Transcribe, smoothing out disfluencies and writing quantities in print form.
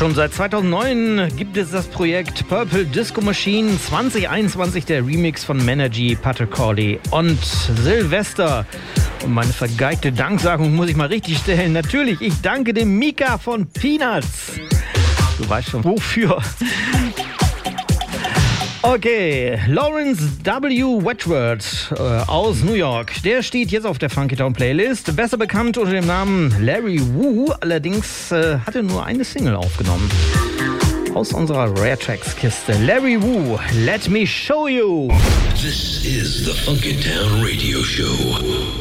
Schon seit 2009 gibt es das Projekt Purple Disco Machine. 2021 der Remix von Menergy, Patrick Corley und Silvester. Und meine vergeigte Danksagung muss ich mal richtig stellen. Natürlich, ich danke dem Mika von Peanuts. Du weißt schon wofür. Okay, Lawrence W. Wedgwood aus New York. Der steht jetzt auf der Funky Town Playlist. Besser bekannt unter dem Namen Larry Wu. Allerdings hat er nur eine Single aufgenommen. Aus unserer Rare Tracks Kiste. Larry Wu, Let Me Show You. This is the Funky Town Radio Show.